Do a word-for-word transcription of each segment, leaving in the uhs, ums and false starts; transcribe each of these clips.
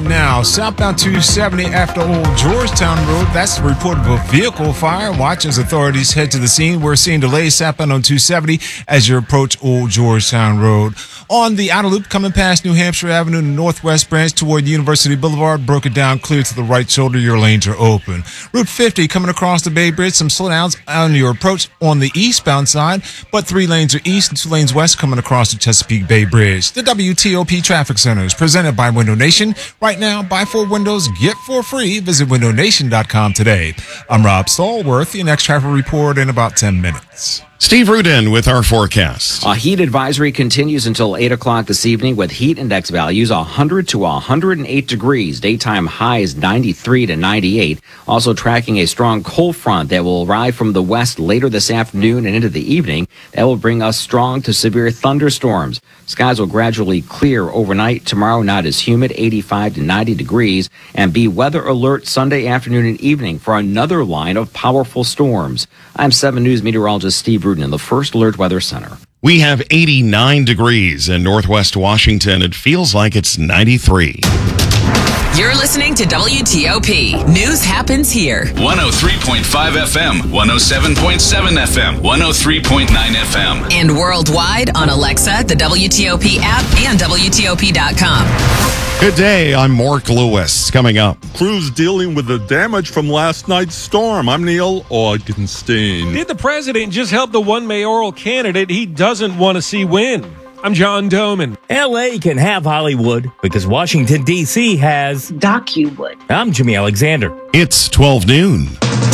now. Southbound two seventy after Old Georgetown Road. That's the report of a vehicle fire. Watch as authorities head to the scene. We're seeing delays southbound on two seventy as you approach Old Georgetown Road. On the outer loop, coming past New Hampshire Avenue, northwest branch toward University Boulevard, broken down, clear to the right shoulder. Your lanes are open. Route fifty coming across the Bay Bridge. Some slowdowns on your approach on the eastbound side, but three lanes are east and two lanes west coming across the Chesapeake Bay Bridge. The W T O P Traffic Center is presented by Window Nation. Right now, buy four windows, get four free. Visit window nation dot com today. I'm Rob Stallworth. Your next traffic report in about ten minutes. Steve Rudin with our forecast. A heat advisory continues until eight o'clock this evening with heat index values one hundred to one hundred eight degrees. Daytime highs ninety-three to ninety-eight. Also tracking a strong cold front that will arrive from the west later this afternoon and into the evening. That will bring us strong to severe thunderstorms. Skies will gradually clear overnight. Tomorrow, not as humid, eighty-five to ninety degrees. And be weather alert Sunday afternoon and evening for another line of powerful storms. I'm seven News meteorologist Steve Rudin in the First Alert Weather Center. We have eighty-nine degrees in Northwest Washington. It feels like it's ninety-three. You're listening to W T O P. News happens here. one oh three point five F M, one oh seven point seven F M, one oh three point nine F M. And worldwide on Alexa, the W T O P app, and W T O P dot com. Good day. I'm Mark Lewis. Coming up. Crews dealing with the damage from last night's storm. I'm Neil Augenstein. Did the president just help the one mayoral candidate he doesn't want to see win? I'm John Doman. L A can have Hollywood because Washington, D C has Docuwood. I'm Jimmy Alexander. It's twelve noon.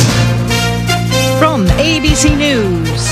From A B C News,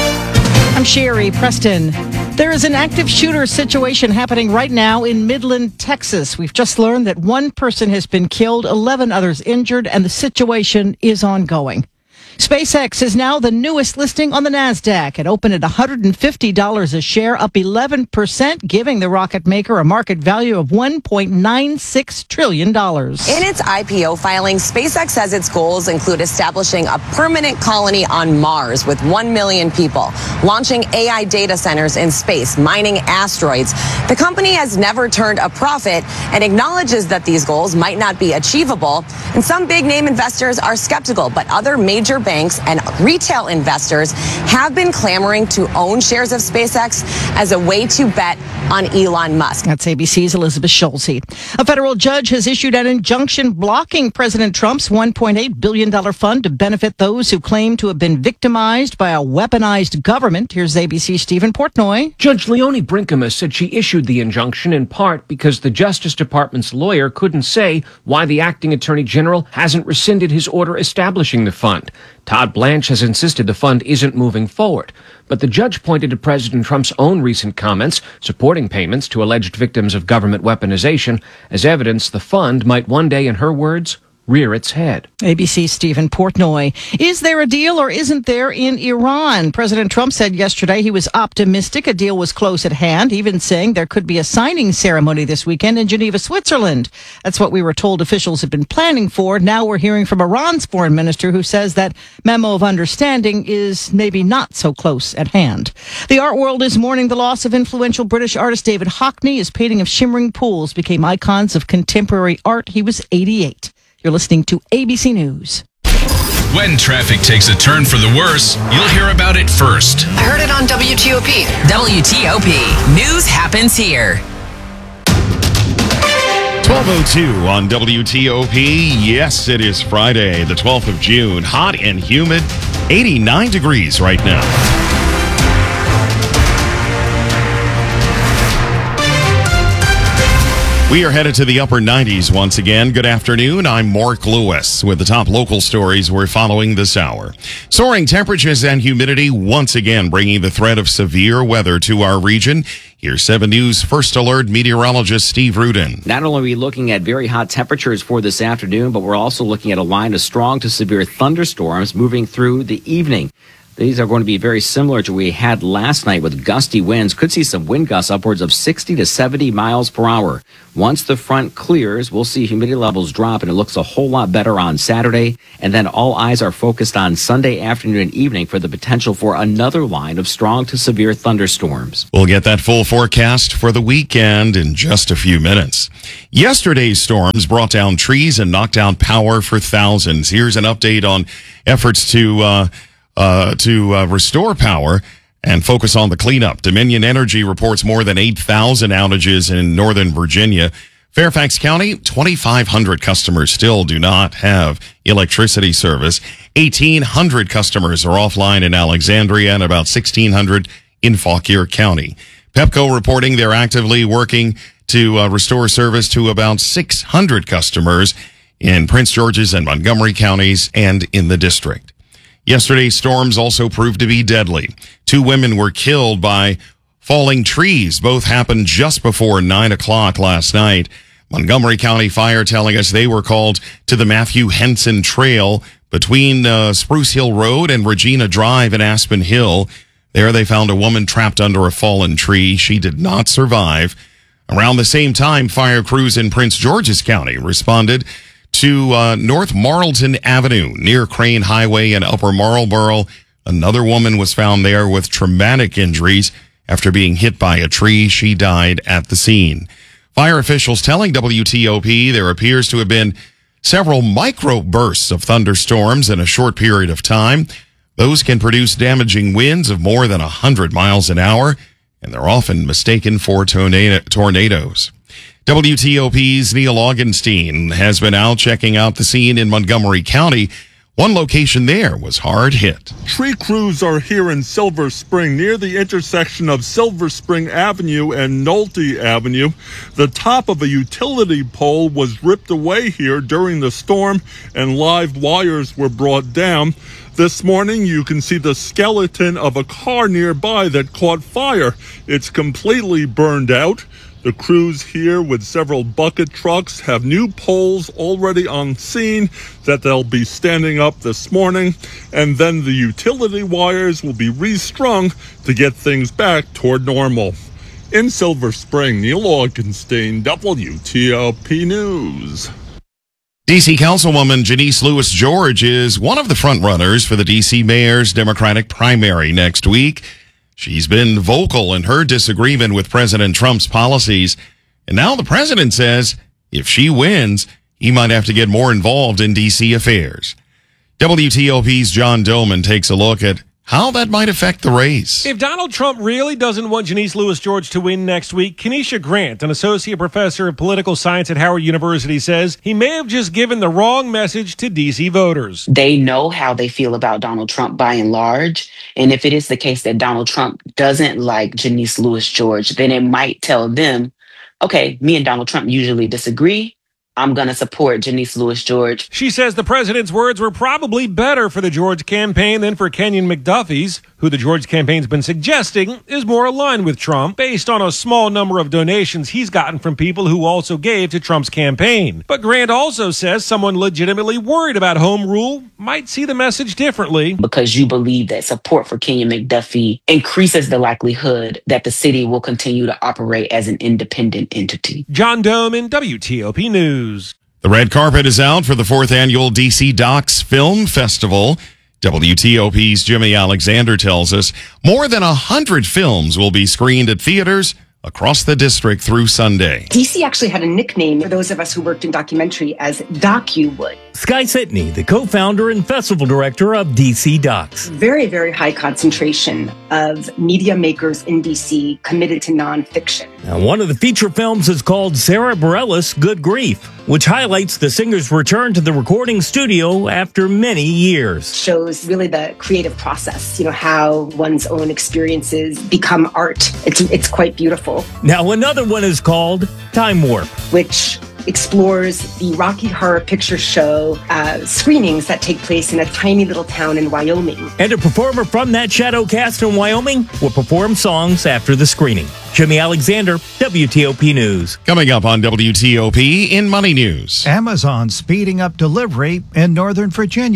I'm Sherry Preston. There is an active shooter situation happening right now in Midland, Texas. We've just learned that one person has been killed, eleven others injured, and the situation is ongoing. SpaceX is now the newest listing on the NASDAQ. It opened at one hundred fifty dollars a share, up eleven percent, giving the rocket maker a market value of one point nine six trillion dollars. In its I P O filing, SpaceX says its goals include establishing a permanent colony on Mars with one million people, launching A I data centers in space, mining asteroids. The company has never turned a profit and acknowledges that these goals might not be achievable. And some big-name investors are skeptical, but other major banks and retail investors have been clamoring to own shares of SpaceX as a way to bet on Elon Musk. That's A B C's Elizabeth Schulze. A federal judge has issued an injunction blocking President Trump's one point eight billion dollars fund to benefit those who claim to have been victimized by a weaponized government. Here's A B C's Stephen Portnoy. Judge Leonie Brinkema said she issued the injunction in part because the Justice Department's lawyer couldn't say why the acting attorney general hasn't rescinded his order establishing the fund. Todd Blanche has insisted the fund isn't moving forward. But the judge pointed to President Trump's own recent comments supporting payments to alleged victims of government weaponization as evidence the fund might one day, in her words, rear its head. A B C's Stephen Portnoy. Is there a deal or isn't there in Iran? President Trump said yesterday he was optimistic a deal was close at hand, even saying there could be a signing ceremony this weekend in Geneva, Switzerland. That's what we were told officials have been planning for. Now we're hearing from Iran's foreign minister who says that memo of understanding is maybe not so close at hand. The art world is mourning the loss of influential British artist David Hockney. His painting of shimmering pools became icons of contemporary art. He was eighty-eight. You're listening to A B C News. When traffic takes a turn for the worse, you'll hear about it first. I heard it on W T O P. W T O P. News happens here. twelve oh two on W T O P. Yes, it is Friday, the twelfth of June. Hot and humid. eighty-nine degrees right now. We are headed to the upper nineties once again. Good afternoon. I'm Mark Lewis with the top local stories we're following this hour. Soaring temperatures and humidity once again bringing the threat of severe weather to our region. Here's seven News First Alert meteorologist Steve Rudin. Not only are we looking at very hot temperatures for this afternoon, but we're also looking at a line of strong to severe thunderstorms moving through the evening. These are going to be very similar to what we had last night with gusty winds. Could see some wind gusts upwards of sixty to seventy miles per hour. Once the front clears, we'll see humidity levels drop, and it looks a whole lot better on Saturday. And then all eyes are focused on Sunday afternoon and evening for the potential for another line of strong to severe thunderstorms. We'll get that full forecast for the weekend in just a few minutes. Yesterday's storms brought down trees and knocked out power for thousands. Here's an update on efforts to uh, uh, to uh, restore power and focus on the cleanup. Dominion Energy reports more than eight thousand outages in Northern Virginia. Fairfax County, twenty-five hundred customers still do not have electricity service. eighteen hundred customers are offline in Alexandria and about sixteen hundred in Fauquier County. Pepco reporting they're actively working to uh, restore service to about six hundred customers in Prince George's and Montgomery counties and in the district. Yesterday's storms also proved to be deadly. Two women were killed by falling trees. Both happened just before nine o'clock last night. Montgomery County Fire telling us they were called to the Matthew Henson Trail between uh, Spruce Hill Road and Regina Drive in Aspen Hill. There they found a woman trapped under a fallen tree. She did not survive. Around the same time, fire crews in Prince George's County responded to uh, North Marlton Avenue near Crane Highway in Upper Marlboro. Another woman was found there with traumatic injuries after being hit by a tree. She died at the scene. Fire officials telling W T O P there appears to have been several micro bursts of thunderstorms in a short period of time. Those can produce damaging winds of more than one hundred miles an hour, and they're often mistaken for tornado- tornadoes. W T O P's Neil Augenstein has been out checking out the scene in Montgomery County. One location there was hard hit. Tree crews are here in Silver Spring near the intersection of Silver Spring Avenue and Nolte Avenue. The top of a utility pole was ripped away here during the storm and live wires were brought down. This morning, you can see the skeleton of a car nearby that caught fire. It's completely burned out. The crews here with several bucket trucks have new poles already on scene that they'll be standing up this morning, and then the utility wires will be restrung to get things back toward normal. In Silver Spring, Neil Augenstein, W T O P News. D C Councilwoman Janice Lewis George is one of the frontrunners for the D C mayor's Democratic primary next week. She's been vocal in her disagreement with President Trump's policies, and now the president says if she wins, he might have to get more involved in D C affairs. W T O P's John Doman takes a look at how that might affect the race. If Donald Trump really doesn't want Janice Lewis George to win next week, Kenesha Grant, an associate professor of political science at Howard University, says he may have just given the wrong message to D C voters. They know how they feel about Donald Trump by and large. And if it is the case that Donald Trump doesn't like Janice Lewis George, then it might tell them, okay, me and Donald Trump usually disagree. I'm going to support Janice Lewis George. She says the president's words were probably better for the George campaign than for Kenyon McDuffie's, who the George campaign's been suggesting is more aligned with Trump based on a small number of donations he's gotten from people who also gave to Trump's campaign. But Grant also says someone legitimately worried about home rule might see the message differently. Because you believe that support for Kenyon McDuffie increases the likelihood that the city will continue to operate as an independent entity. John Doman, W T O P News. The red carpet is out for the fourth annual D C Docs Film Festival. W T O P's Jimmy Alexander tells us more than one hundred films will be screened at theaters across the district through Sunday. D C actually had a nickname for those of us who worked in documentary as Docu-Wood. Sky Sitney, the co-founder and festival director of D C Docs. Very, very high concentration of media makers in D C committed to nonfiction. Now, one of the feature films is called Sarah Bareilles' Good Grief, which highlights the singer's return to the recording studio after many years. Shows really the creative process, you know, how one's own experiences become art. It's, it's quite beautiful. Now, another one is called Time Warp, which explores the Rocky Horror Picture Show uh, screenings that take place in a tiny little town in Wyoming. And a performer from that shadow cast in Wyoming will perform songs after the screening. Jimmy Alexander, W T O P News. Coming up on W T O P in Money News. Amazon speeding up delivery in Northern Virginia.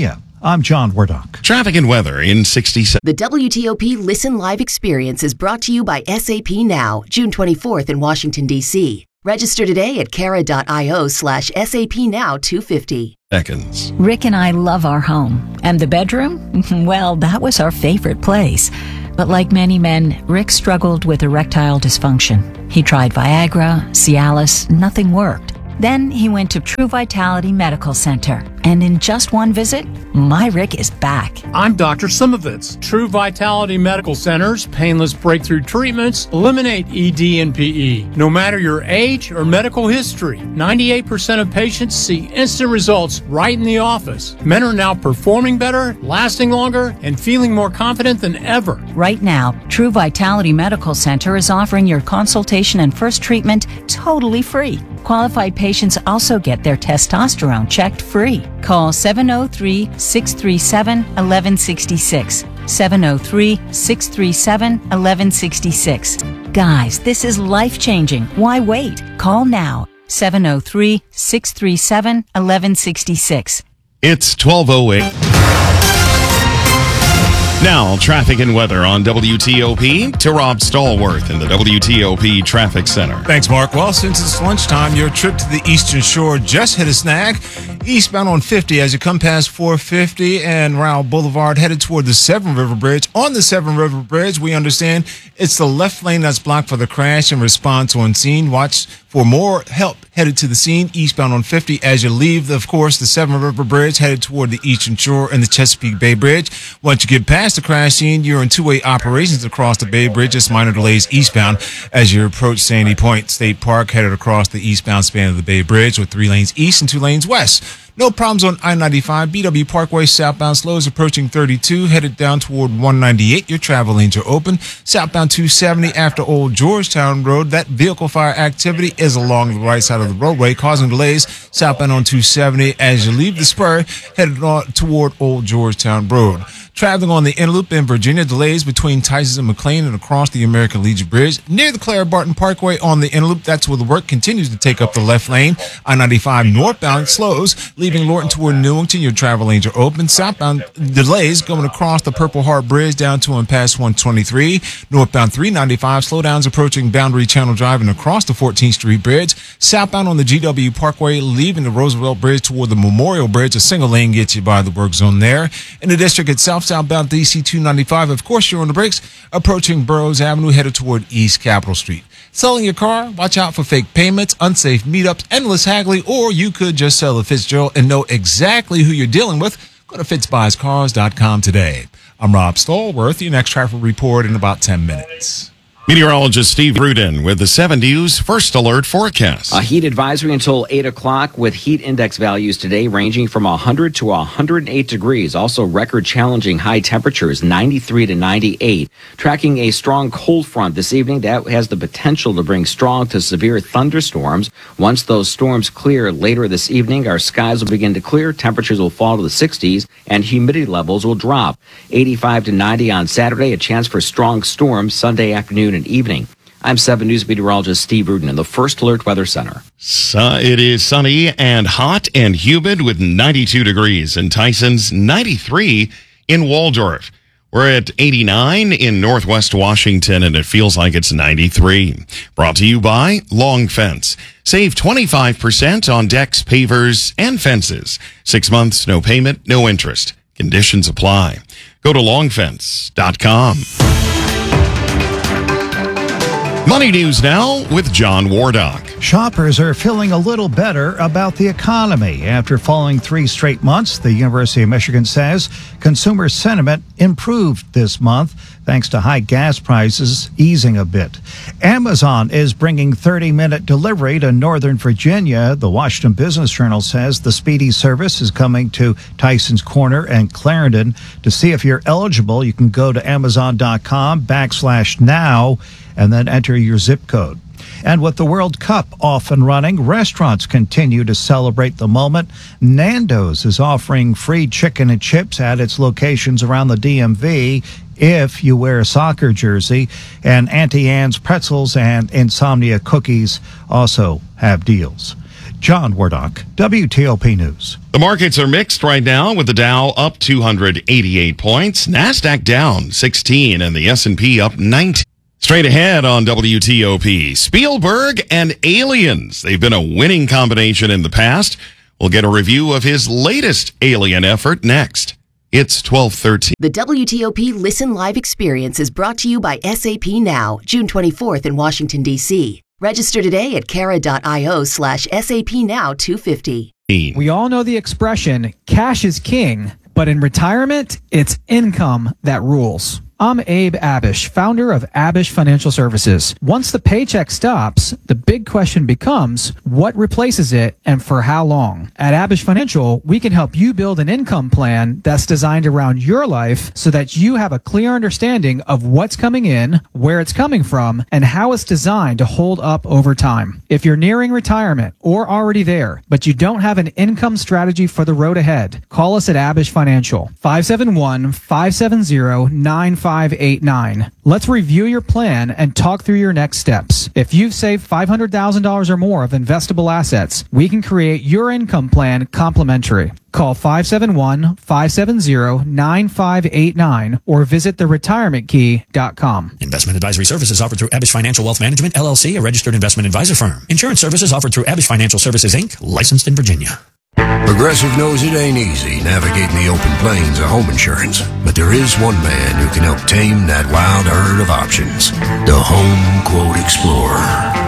I'm John Wardock. Traffic and weather in sixty-seven. The W T O P Listen Live experience is brought to you by S A P Now, June twenty-fourth in Washington, D C Register today at cara.io slash SAP Now 250. Seconds. Rick and I love our home. And the bedroom? Well, that was our favorite place. But like many men, Rick struggled with erectile dysfunction. He tried Viagra, Cialis, nothing worked. Then he went to True Vitality Medical Center. And in just one visit, my Rick is back. I'm Doctor Simovitz. True Vitality Medical Center's painless breakthrough treatments eliminate E D and P E. No matter your age or medical history, ninety-eight percent of patients see instant results right in the office. Men are now performing better, lasting longer, and feeling more confident than ever. Right now, True Vitality Medical Center is offering your consultation and first treatment totally free. Qualified patients also get their testosterone checked free. Call seven oh three, six three seven, one one six six. seven oh three, six three seven, one one six six. Guys, this is life-changing. Why wait? Call now. seven oh three, six three seven, one one six six. It's twelve oh eight. Now, traffic and weather on W T O P to Rob Stallworth in the W T O P Traffic Center. Thanks, Mark. Well, since it's lunchtime, your trip to the Eastern Shore just hit a snag. Eastbound on fifty as you come past four fifty and Rowell Boulevard headed toward the Severn River Bridge. On the Severn River Bridge, we understand it's the left lane that's blocked for the crash and response on scene. Watch for more help headed to the scene eastbound on fifty as you leave, of course, the Severn River Bridge headed toward the Eastern Shore and the Chesapeake Bay Bridge. Once you get past the crash scene, you're in two-way operations across the Bay Bridge. Just minor delays eastbound as you approach Sandy Point State Park headed across the eastbound span of the Bay Bridge with three lanes east and two lanes west. No problems on I ninety-five. B W Parkway southbound slows approaching thirty-two, headed down toward one ninety-eight. Your travel lanes are open. Southbound two seventy after Old Georgetown Road. That vehicle fire activity is along the right side of the roadway, causing delays southbound on two seventy as you leave the spur, headed on toward Old Georgetown Road. Traveling on the inner loop in Virginia, delays between Tysons and McLean and across the American Legion Bridge. Near the Clara Barton Parkway on the inner loop, that's where the work continues to take up the left lane. I ninety-five northbound slows, leaving Lorton toward Newington. Your travel lanes are open. Southbound delays going across the Purple Heart Bridge down to and past one twenty-three. Northbound three ninety-five, slowdowns approaching Boundary Channel Drive and across the fourteenth Street Bridge. Southbound on the G W Parkway, leaving the Roosevelt Bridge toward the Memorial Bridge. A single lane gets you by the work zone there. In the district itself, southbound D C two ninety-five, of course, you're on the brakes, approaching Burroughs Avenue, headed toward East Capitol Street. Selling your car? Watch out for fake payments, unsafe meetups, endless haggling, or you could just sell a Fitzgerald and know exactly who you're dealing with. Go to fitz buys cars dot com today. I'm Rob Stallworth, your next traffic report in about ten minutes. Meteorologist Steve Rudin with the seven News First Alert Forecast. A heat advisory until eight o'clock with heat index values today ranging from one hundred to one hundred eight degrees. Also record challenging high temperatures, ninety-three to ninety-eight. Tracking a strong cold front this evening that has the potential to bring strong to severe thunderstorms. Once those storms clear later this evening, our skies will begin to clear, temperatures will fall to the sixties, and humidity levels will drop. eighty-five to ninety on Saturday, a chance for strong storms Sunday afternoon and evening. I'm seven News meteorologist Steve Rudin in the First Alert Weather Center. So it is sunny and hot and humid with ninety-two degrees in Tysons, ninety-three in Waldorf. We're at eighty-nine in Northwest Washington, and it feels like it's ninety-three. Brought to you by Long Fence. Save twenty-five percent on decks, pavers, and fences. Six months, no payment, no interest. Conditions apply. Go to long fence dot com. Money News now with John Wardock. Shoppers are feeling a little better about the economy. After falling three straight months, the University of Michigan says consumer sentiment improved this month thanks to high gas prices easing a bit. Amazon is bringing thirty-minute delivery to Northern Virginia. The Washington Business Journal says the speedy service is coming to Tysons Corner and Clarendon. To see if you're eligible, you can go to amazon.com backslash now and then enter your zip code. And with the World Cup off and running, restaurants continue to celebrate the moment. Nando's is offering free chicken and chips at its locations around the D M V if you wear a soccer jersey. And Auntie Anne's Pretzels and Insomnia Cookies also have deals. John Wardock, W T O P News. The markets are mixed right now, with the Dow up two hundred eighty-eight points, NASDAQ down sixteen, and the S and P up nineteen. Straight ahead on W T O P, Spielberg and Aliens. They've been a winning combination in the past. We'll get a review of his latest Alien effort next. It's twelve thirteen. The W T O P Listen Live experience is brought to you by S A P Now, June twenty-fourth in Washington, D C. Register today at cara.io slash SAP Now 250. We all know the expression, cash is king, but in retirement, it's income that rules. I'm Abe Abish, founder of Abish Financial Services. Once the paycheck stops, the big question becomes, what replaces it and for how long? At Abish Financial, we can help you build an income plan that's designed around your life so that you have a clear understanding of what's coming in, where it's coming from, and how it's designed to hold up over time. If you're nearing retirement or already there, but you don't have an income strategy for the road ahead, call us at Abish Financial, five seven one, five seven zero, nine five eight nine. Let's review your plan and talk through your next steps. If you've saved five hundred thousand dollars or more of investable assets, we can create your income plan complimentary. Call five seven one, five seven zero, nine five eight nine or visit the retirement key dot com. Investment advisory services offered through Abish Financial Wealth Management, L L C, a registered investment advisor firm. Insurance services offered through Abish Financial Services, Incorporated, licensed in Virginia. Progressive knows it ain't easy navigating the open plains of home insurance, but there is one man who can help tame that wild herd of options. The Home Quote Explorer.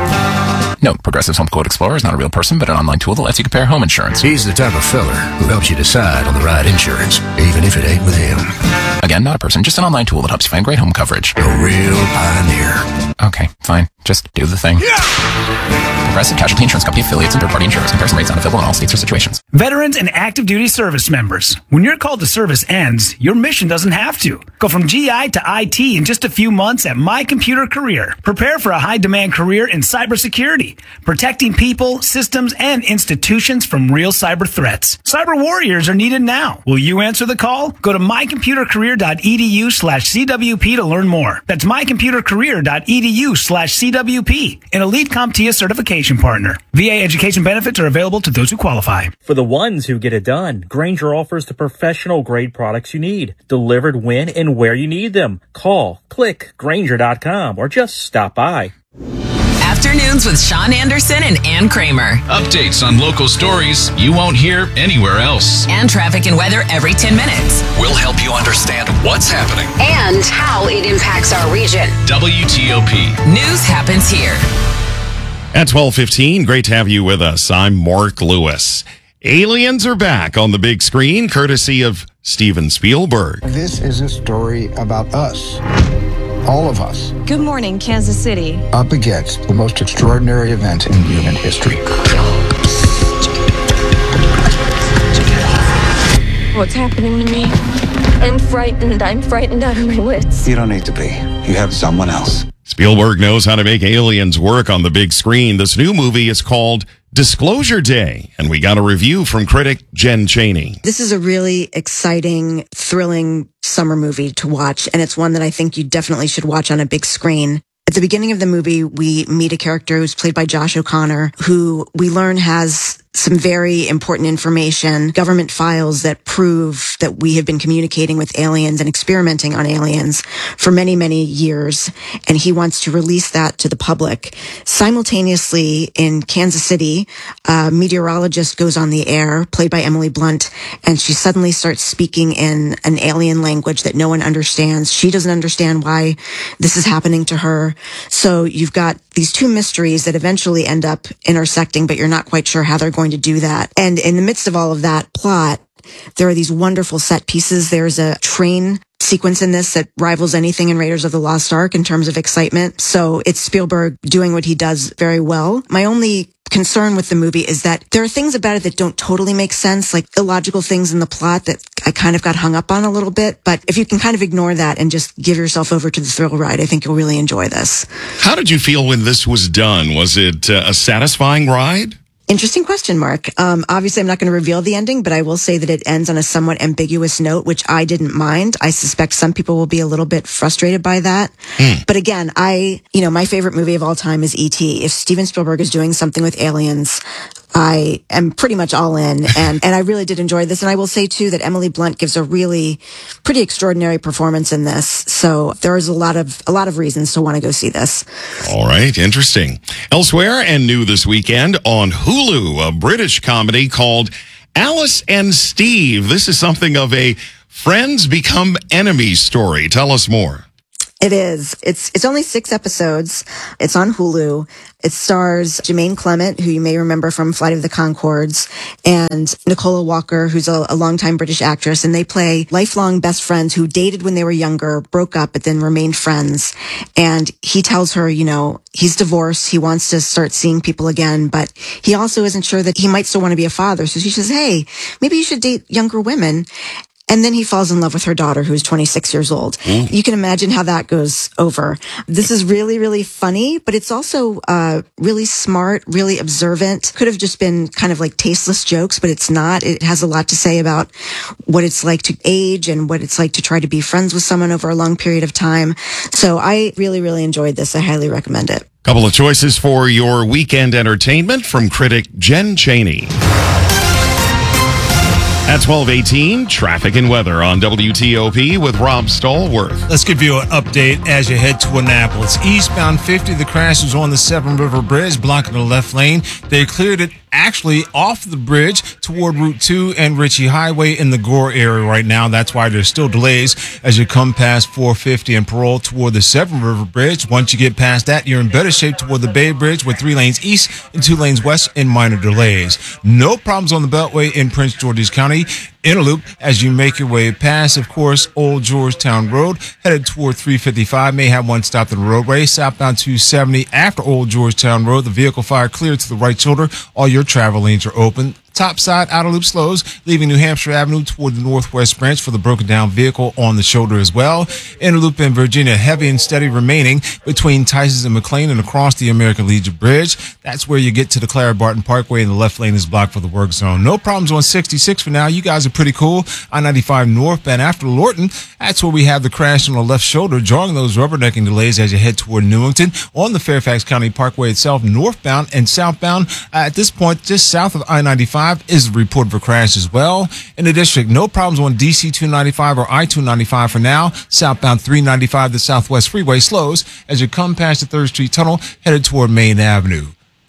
No, Progressive's Home Quote Explorer is not a real person, but an online tool that lets you compare home insurance. He's the type of feller who helps you decide on the right insurance, even if it ain't with him. Again, not a person, just an online tool that helps you find great home coverage. A real pioneer. Okay, fine. Just do the thing. Yeah! Progressive Casualty Insurance Company affiliates and third-party insurers. Comparison rates not available in all states or situations. Veterans and active duty service members. When your call to service ends, your mission doesn't have to. Go from G I to I T in just a few months at My Computer Career. Prepare for a high-demand career in cybersecurity, protecting people, systems, and institutions from real cyber threats. Cyber warriors are needed now. Will you answer the call? Go to mycomputercareer.edu slash CWP to learn more. That's mycomputercareer.edu slash CWP, an elite CompTIA certification partner. V A education benefits are available to those who qualify. For the ones who get it done, Grainger offers the professional grade products you need, delivered when and where you need them. Call, click, Grainger dot com, or just stop by. Afternoons with Sean Anderson and Ann Kramer. Updates on local stories you won't hear anywhere else. And traffic and weather every ten minutes. We'll help you understand what's happening and how it impacts our region. W T O P. News happens here. At twelve fifteen, great to have you with us. I'm Mark Lewis. Aliens are back on the big screen, courtesy of Steven Spielberg. This is a story about us. All of us. Good morning, Kansas City. Up against the most extraordinary event in human history. What's happening to me? I'm frightened. I'm frightened out of my wits. You don't need to be. You have someone else. Spielberg knows how to make aliens work on the big screen. This new movie is called Disclosure Day, and we got a review from critic Jen Chaney. This is a really exciting, thrilling summer movie to watch, and it's one that I think you definitely should watch on a big screen. At the beginning of the movie, we meet a character who's played by Josh O'Connor, who we learn has some very important information, government files that prove that we have been communicating with aliens and experimenting on aliens for many, many years. And he wants to release that to the public. Simultaneously, in Kansas City, a meteorologist goes on the air, played by Emily Blunt, and she suddenly starts speaking in an alien language that no one understands. She doesn't understand why this is happening to her. So you've got these two mysteries that eventually end up intersecting, but you're not quite sure how they're going to do that. And in the midst of all of that plot, there are these wonderful set pieces. There's a train sequence in this that rivals anything in Raiders of the Lost Ark in terms of excitement. So it's Spielberg doing what he does very well. My only concern with the movie is that there are things about it that don't totally make sense, like illogical things in the plot that I kind of got hung up on a little bit. But if you can kind of ignore that and just give yourself over to the thrill ride, I think you'll really enjoy this. How did you feel when this was done? Was it uh, a satisfying ride? Interesting question, Mark. Um, obviously, I'm not going to reveal the ending, but I will say that it ends on a somewhat ambiguous note, which I didn't mind. I suspect some people will be a little bit frustrated by that. Mm. But again, I, you know, my favorite movie of all time is E T If Steven Spielberg is doing something with aliens, I am pretty much all in, and, and I really did enjoy this. And I will say, too, that Emily Blunt gives a really pretty extraordinary performance in this. So there's a lot of a lot of reasons to want to go see this. All right, interesting. Elsewhere and new this weekend on Hulu, a British comedy called Alice and Steve. This is something of a friends become enemies story. Tell us more. It is. It's it's only six episodes. It's on Hulu. It stars Jermaine Clement, who you may remember from Flight of the Conchords, and Nicola Walker, who's a, a longtime British actress, and they play lifelong best friends who dated when they were younger, broke up, but then remained friends. And he tells her, you know, he's divorced. He wants to start seeing people again, but he also isn't sure that he might still want to be a father. So she says, hey, maybe you should date younger women. And then he falls in love with her daughter, who's twenty-six years old. Mm. You can imagine how that goes over. This is really, really funny, but it's also uh really smart, really observant. Could have just been kind of like tasteless jokes, but it's not. It has a lot to say about what it's like to age and what it's like to try to be friends with someone over a long period of time. So I really, really enjoyed this. I highly recommend it. Couple of choices for your weekend entertainment from critic Jen Chaney. At twelve eighteen, traffic and weather on W T O P with Rob Stallworth. Let's give you an update as you head to Annapolis. Eastbound fifty, the crash was on the Severn River Bridge, blocking the left lane. They cleared it actually off the bridge toward Route two and Ritchie Highway in the Gore area right now. That's why there's still delays as you come past four fifty and Parole toward the Severn River Bridge. Once you get past that, you're in better shape toward the Bay Bridge with three lanes east and two lanes west and minor delays. No problems on the Beltway in Prince George's County. Inner loop as you make your way past, of course, Old Georgetown Road, headed toward three fifty-five. May have one stopped in the roadway. Southbound two seventy after Old Georgetown Road. The vehicle fire cleared to the right shoulder. All your travel lanes are open. Top side outer loop slows, leaving New Hampshire Avenue toward the northwest branch for the broken down vehicle on the shoulder as well. Inner loop in Virginia, heavy and steady remaining between Tysons and McLean and across the American Legion Bridge. That's where you get to the Clara Barton Parkway, and the left lane is blocked for the work zone. No problems on sixty-six for now. You guys are pretty cool. I ninety-five northbound after Lorton. That's where we have the crash on the left shoulder, drawing those rubbernecking delays as you head toward Newington. On the Fairfax County Parkway itself, northbound and southbound, uh, at this point, just south of I ninety-five is the report for crash as well. In the district, no problems on D C two ninety-five or I two ninety-five for now. Southbound three ninety-five, the Southwest Freeway slows as you come past the third Street Tunnel, headed toward Main Avenue.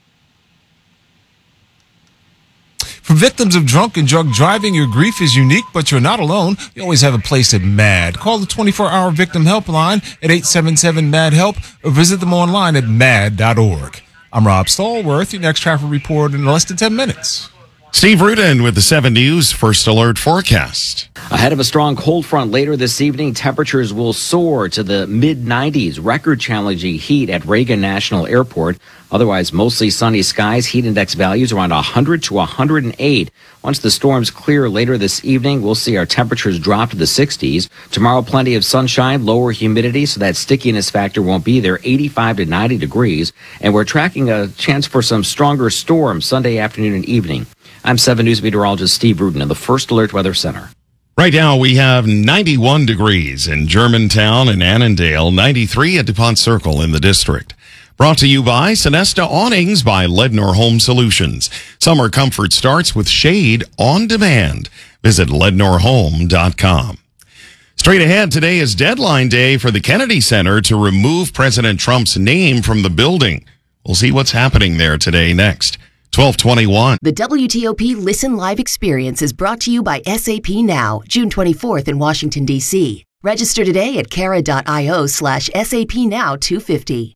For victims of drunk and drug driving, your grief is unique, but you're not alone. You always have a place at MAD. Call the twenty-four hour victim helpline at eight seven seven MAD HELP or visit them online at mad dot org. I'm Rob Stallworth. Your next traffic report in less than ten minutes. Steve Rudin with the seven News First Alert Forecast. Ahead of a strong cold front later this evening, temperatures will soar to the mid nineties, record-challenging heat at Reagan National Airport. Otherwise, mostly sunny skies, heat index values around one hundred to one hundred eight. Once the storms clear later this evening, we'll see our temperatures drop to the sixties. Tomorrow, plenty of sunshine, lower humidity, so that stickiness factor won't be there, eighty-five to ninety degrees. And we're tracking a chance for some stronger storms Sunday afternoon and evening. I'm seven News meteorologist Steve Rudin in the First Alert Weather Center. Right now, we have ninety-one degrees in Germantown and Annandale, ninety-three at DuPont Circle in the district. Brought to you by Sonesta Awnings by Lednor Home Solutions. Summer comfort starts with shade on demand. Visit lednor home dot com. Straight ahead, today is deadline day for the Kennedy Center to remove President Trump's name from the building. We'll see what's happening there today next. twelve twenty-one. The W T O P Listen Live experience is brought to you by S A P Now, June twenty-fourth in Washington, D C. Register today at cara dot io slash SAP Now two fifty.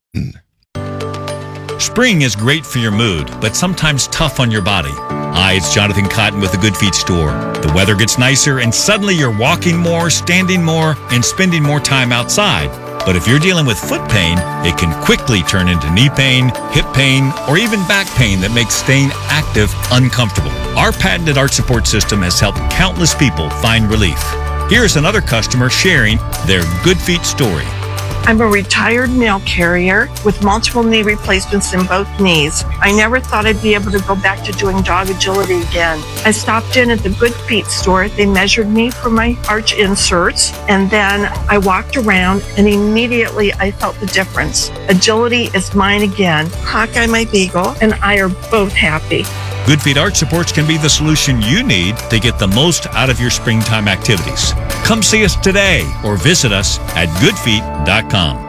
Spring is great for your mood, but sometimes tough on your body. Hi, it's Jonathan Cotton with the Good Feet store. The weather gets nicer and suddenly you're walking more, standing more, and spending more time outside. But if you're dealing with foot pain, it can quickly turn into knee pain, hip pain, or even back pain that makes staying active uncomfortable. Our patented arch support system has helped countless people find relief. Here's another customer sharing their Good Feet story. I'm a retired mail carrier with multiple knee replacements in both knees. I never thought I'd be able to go back to doing dog agility again. I stopped in at the Good Feet store. They measured me for my arch inserts, and then I walked around, and immediately I felt the difference. Agility is mine again. Hawkeye, my beagle, and I are both happy. Good Feet Art Supports can be the solution you need to get the most out of your springtime activities. Come see us today or visit us at good feet dot com.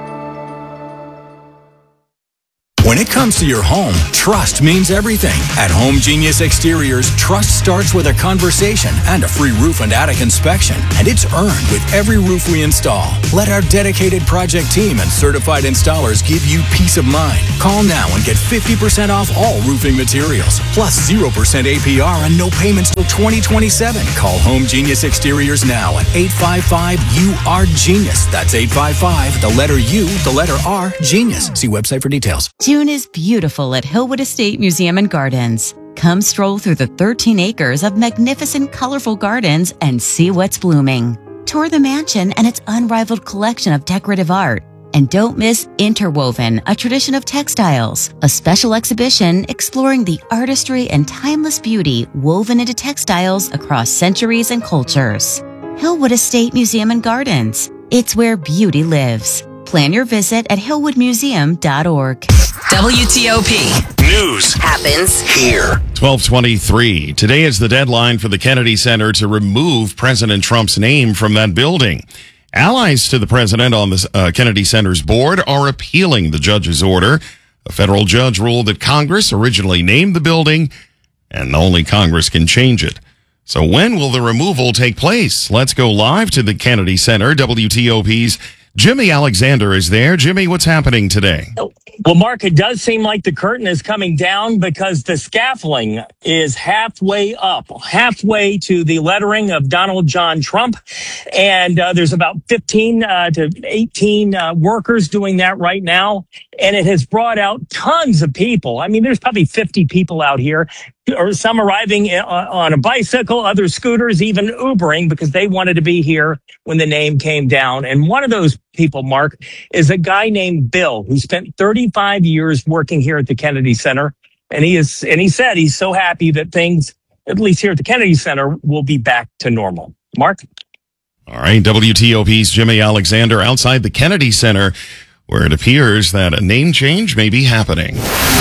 When it comes to your home, trust means everything. At Home Genius Exteriors, trust starts with a conversation and a free roof and attic inspection, and it's earned with every roof we install. Let our dedicated project team and certified installers give you peace of mind. Call now and get fifty percent off all roofing materials, plus zero percent A P R and no payments till twenty twenty-seven. Call Home Genius Exteriors now at eight five five U R Genius. That's eight five five, the letter U, the letter R, Genius. See website for details. June is beautiful at Hillwood Estate Museum and Gardens. Come stroll through the thirteen acres of magnificent, colorful gardens and see what's blooming. Tour the mansion and its unrivaled collection of decorative art. And don't miss Interwoven, a tradition of textiles, a special exhibition exploring the artistry and timeless beauty woven into textiles across centuries and cultures. Hillwood Estate Museum and Gardens. It's where beauty lives. Plan your visit at hillwood museum dot org. W T O P. News happens here. twelve twenty-three. Today is the deadline for the Kennedy Center to remove President Trump's name from that building. Allies to the president on the uh, Kennedy Center's board are appealing the judge's order. A federal judge ruled that Congress originally named the building, and only Congress can change it. So when will the removal take place? Let's go live to the Kennedy Center. W T O P's Jimmy Alexander is there. Jimmy, what's happening today? Well, Mark, it does seem like the curtain is coming down because the scaffolding is halfway up, halfway to the lettering of Donald John Trump. And uh, there's about fifteen uh, to eighteen uh, workers doing that right now. And it has brought out tons of people. I mean, there's probably fifty people out here, or some arriving on a bicycle, other scooters, even Ubering, because they wanted to be here when the name came down. And one of those people, Mark, is a guy named Bill, who spent thirty-five years working here at the Kennedy Center. And he is, and he said he's so happy that things, at least here at the Kennedy Center, will be back to normal. Mark? All right, W T O P's Jimmy Alexander outside the Kennedy Center, where it appears that a name change may be happening.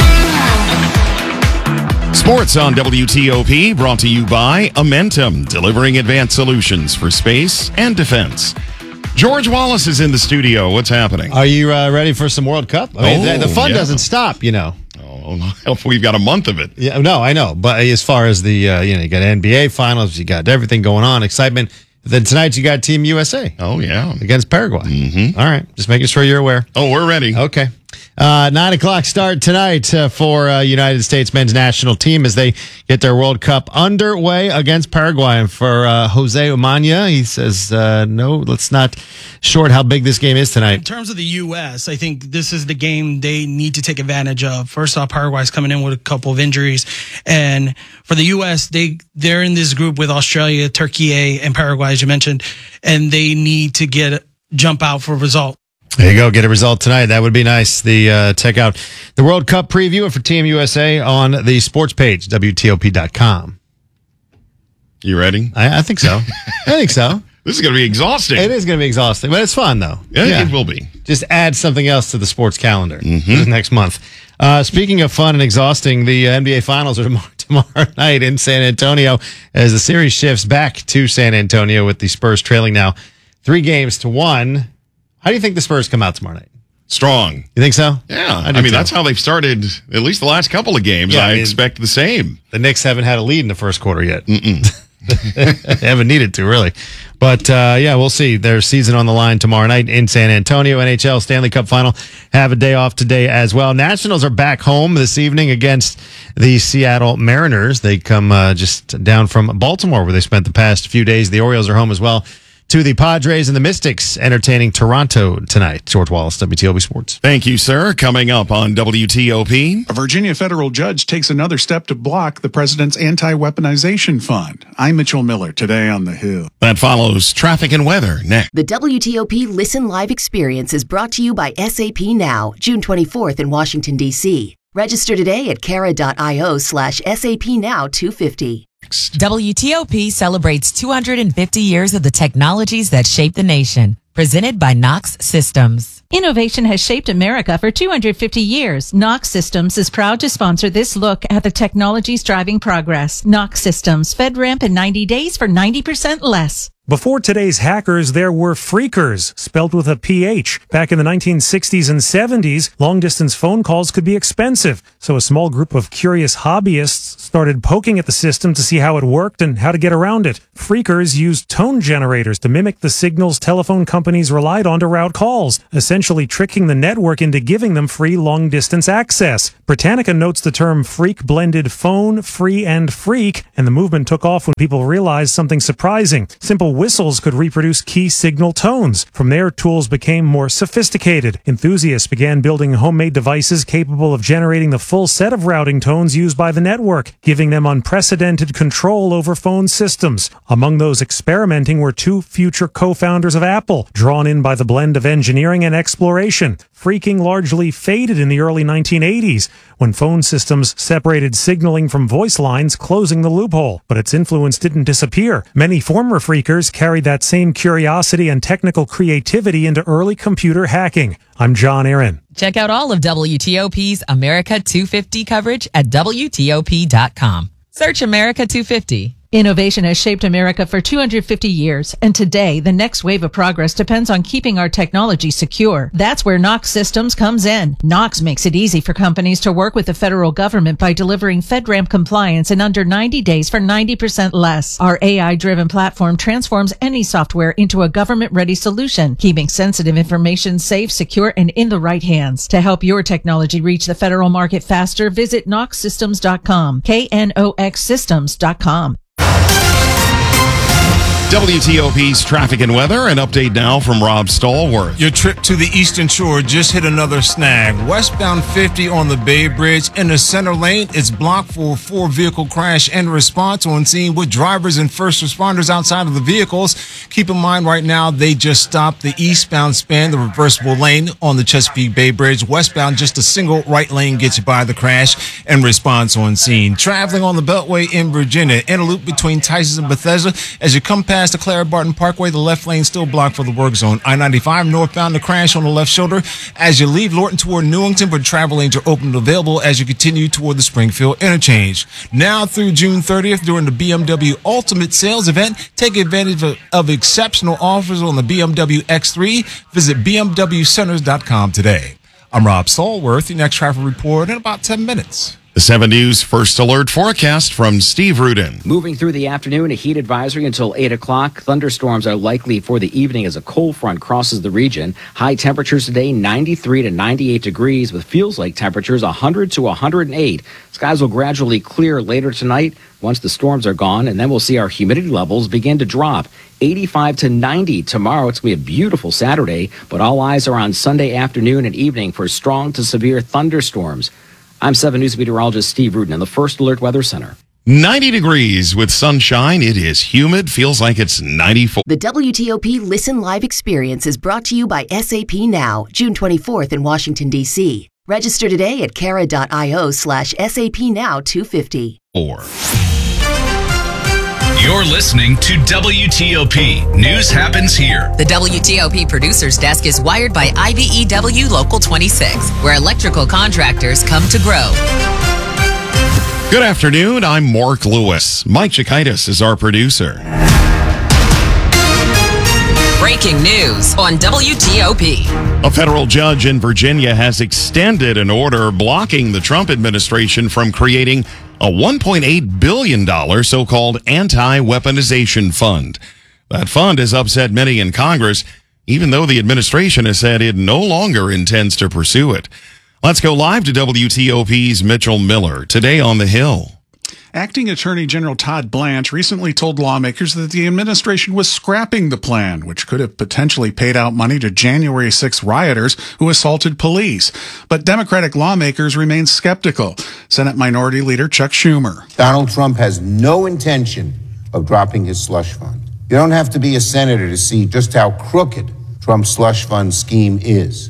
Sports on W T O P, brought to you by Amentum, delivering advanced solutions for space and defense. George Wallace is in the studio. What's happening? Are you uh, ready for some World Cup? I mean, oh, the, the fun yeah. doesn't stop, you know. Oh, we've got a month of it. Yeah, no, I know. But as far as the, uh, you know, you got N B A finals, you got everything going on, excitement. Then tonight you got Team U S A. Oh, yeah. Against Paraguay. Mm-hmm. All right. Just making sure you're aware. Oh, we're ready. Okay. Uh, nine o'clock start tonight uh, for uh, United States men's national team as they get their World Cup underway against Paraguay. And for uh, Jose Umania, he says, uh, no, let's not short how big this game is tonight. In terms of the U S, I think this is the game they need to take advantage of. First off, Paraguay's coming in with a couple of injuries. And for the U S, they, they're in this group with Australia, Turkey, and Paraguay, as you mentioned, and they need to get jump out for a result. There you go. Get a result tonight. That would be nice. The uh, check out the World Cup preview for Team U S A on the sports page, W T O P dot com. You ready? I, I think so. I think so. This is going to be exhausting. It is going to be exhausting, but it's fun, though. Yeah, yeah, it will be. Just add something else to the sports calendar mm-hmm. next month. Uh, speaking of fun and exhausting, the uh, N B A Finals are tomorrow, tomorrow night in San Antonio as the series shifts back to San Antonio with the Spurs trailing now three games to one. How do you think the Spurs come out tomorrow night? Strong. You think so? Yeah. I, I mean, too. that's how they've started at least the last couple of games. Yeah, I, I mean, expect the same. The Knicks haven't had a lead in the first quarter yet. Mm-mm. They haven't needed to, really. But, uh, yeah, we'll see. Their season on the line tomorrow night in San Antonio. N H L Stanley Cup Final have a day off today as well. Nationals are back home this evening against the Seattle Mariners. They come uh, just down from Baltimore, where they spent the past few days. The Orioles are home as well. To the Padres and the Mystics entertaining Toronto tonight. George Wallace, W T O P Sports. Thank you, sir. Coming up on W T O P. A Virginia federal judge takes another step to block the president's anti-weaponization fund. I'm Mitchell Miller, today on The Hill. That follows traffic and weather next. The W T O P Listen Live experience is brought to you by S A P Now, June twenty-fourth in Washington, D C. Register today at cara.io slash SAP Now 250. W T O P celebrates two hundred fifty years of the technologies that shape the nation. Presented by Knox Systems. Innovation has shaped America for two hundred fifty years. Knox Systems is proud to sponsor this look at the technologies driving progress. Knox Systems, FedRAMP in ninety days for ninety percent less. Before today's hackers, there were phreakers, spelled with a P H. Back in the nineteen sixties and seventies, long-distance phone calls could be expensive, so a small group of curious hobbyists started poking at the system to see how it worked and how to get around it. Phreakers used tone generators to mimic the signals telephone companies relied on to route calls, essentially tricking the network into giving them free long-distance access. Britannica notes the term phreak blended phone, free, and freak, and the movement took off when people realized something surprising. Simple whistles could reproduce key signal tones. From there, tools became more sophisticated. Enthusiasts began building homemade devices capable of generating the full set of routing tones used by the network, giving them unprecedented control over phone systems. Among those experimenting were two future co-founders of Apple, drawn in by the blend of engineering and exploration. Phreaking largely faded in the early nineteen eighties, when phone systems separated signaling from voice lines, closing the loophole. But its influence didn't disappear. Many former phreakers carried that same curiosity and technical creativity into early computer hacking. I'm John Aaron. Check out all of W T O P's America two fifty coverage at W T O P dot com. Search America two fifty. Innovation has shaped America for two hundred fifty years, and today, the next wave of progress depends on keeping our technology secure. That's where Knox Systems comes in. Knox makes it easy for companies to work with the federal government by delivering FedRAMP compliance in under ninety days for ninety percent less. Our A I-driven platform transforms any software into a government-ready solution, keeping sensitive information safe, secure, and in the right hands. To help your technology reach the federal market faster, visit knox systems dot com, K N O X systems dot com. W T O P's traffic and weather. An update now from Rob Stallworth. Your trip to the Eastern Shore just hit another snag. Westbound fifty on the Bay Bridge in the center lane. It's blocked for a four-vehicle crash and response on scene with drivers and first responders outside of the vehicles. Keep in mind right now they just stopped the eastbound span, the reversible lane on the Chesapeake Bay Bridge. Westbound, just a single right lane gets you by the crash and response on scene. Traveling on the Beltway in Virginia, in a loop between Tysons and Bethesda. As you come past the Clara Barton Parkway, the left lane still blocked for the work zone. I ninety-five northbound, the crash on the left shoulder. As you leave Lorton toward Newington, but travel lanes are open and available as you continue toward the Springfield interchange. Now through June thirtieth, during the B M W Ultimate Sales Event, take advantage of, of exceptional offers on the B M W X three. Visit B M W centers dot com today. I'm Rob Stallworth. The next traffic report in about ten minutes. The seven News First Alert forecast from Steve Rudin. Moving through the afternoon, a heat advisory until eight o'clock. Thunderstorms are likely for the evening as a cold front crosses the region. High temperatures today, ninety-three to ninety-eight degrees, with feels like temperatures one hundred to one hundred eight. Skies will gradually clear later tonight once the storms are gone, and then we'll see our humidity levels begin to drop. eighty-five to ninety tomorrow. It's going to be a beautiful Saturday, but all eyes are on Sunday afternoon and evening for strong to severe thunderstorms. I'm seven News meteorologist Steve Rudin in the First Alert Weather Center. ninety degrees with sunshine. It is humid. Feels like it's ninety-four. The W T O P Listen Live experience is brought to you by S A P Now, June twenty-fourth in Washington, D C. Register today at cara.io slash SAP Now 250. Or. You're listening to W T O P. News happens here. The W T O P Producers Desk is wired by I B E W Local twenty-six, where electrical contractors come to grow. Good afternoon. I'm Mark Lewis. Mike Chikaitis is our producer. Breaking news on W T O P. A federal judge in Virginia has extended an order blocking the Trump administration from creating a one point eight billion dollars so-called anti-weaponization fund. That fund has upset many in Congress, even though the administration has said it no longer intends to pursue it. Let's go live to W T O P's Mitchell Miller today on the Hill. Acting Attorney General Todd Blanche recently told lawmakers that the administration was scrapping the plan, which could have potentially paid out money to January sixth rioters who assaulted police. But Democratic lawmakers remain skeptical. Senate Minority Leader Chuck Schumer. Donald Trump has no intention of dropping his slush fund. You don't have to be a senator to see just how crooked Trump's slush fund scheme is.